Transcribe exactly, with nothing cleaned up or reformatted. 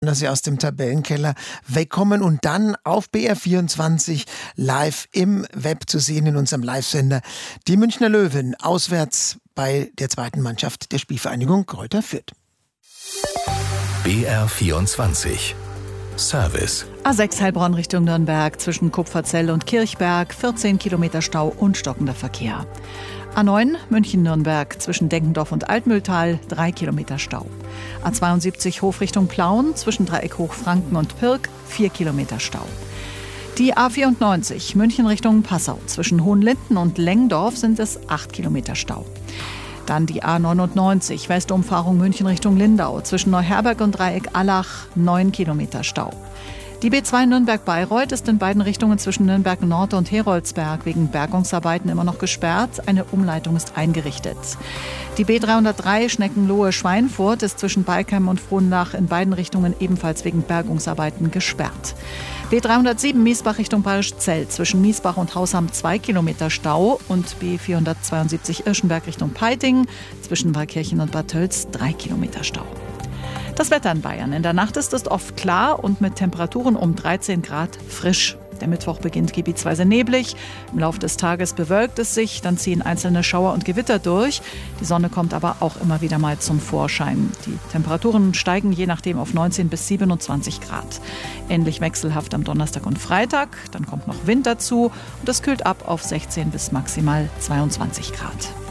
dass sie aus dem Tabellenkeller wegkommen und dann auf B R vierundzwanzig live im Web zu sehen in unserem Live-Sender. Die Münchner Löwen auswärts bei der zweiten Mannschaft der Spielvereinigung Greuther Fürth. B R vierundzwanzig Service. A sechs Heilbronn Richtung Nürnberg zwischen Kupferzell und Kirchberg, vierzehn Kilometer Stau und stockender Verkehr. A neun München-Nürnberg zwischen Denkendorf und Altmühltal, drei Kilometer Stau. A zweiundsiebzig Hof Richtung Plauen zwischen Dreieck Hochfranken und Pirk, vier Kilometer Stau. Die A vierundneunzig München Richtung Passau zwischen Hohenlinden und Lengdorf sind es acht Kilometer Stau. Dann die A neunundneunzig Westumfahrung München Richtung Lindau zwischen Neuherberg und Dreieck Allach, neun Kilometer Stau. Die B zwei Nürnberg-Bayreuth ist in beiden Richtungen zwischen Nürnberg Nord und Heroldsberg wegen Bergungsarbeiten immer noch gesperrt. Eine Umleitung ist eingerichtet. Die B dreihundertdrei Schneckenlohe-Schweinfurt ist zwischen Beikheim und Frohnlach in beiden Richtungen ebenfalls wegen Bergungsarbeiten gesperrt. B dreihundertsieben Miesbach Richtung Bayerischzell zwischen Miesbach und Hausham zwei Kilometer Stau und B vierhundertzweiundsiebzig Irschenberg Richtung Peiting zwischen Waldkirchen und Bad Tölz drei Kilometer Stau. Das Wetter in Bayern. In der Nacht ist es oft klar und mit Temperaturen um dreizehn Grad frisch. Der Mittwoch beginnt gebietsweise neblig. Im Laufe des Tages bewölkt es sich, dann ziehen einzelne Schauer und Gewitter durch. Die Sonne kommt aber auch immer wieder mal zum Vorschein. Die Temperaturen steigen je nachdem auf neunzehn bis siebenundzwanzig Grad. Ähnlich wechselhaft am Donnerstag und Freitag. Dann kommt noch Wind dazu und es kühlt ab auf sechzehn bis maximal zweiundzwanzig Grad.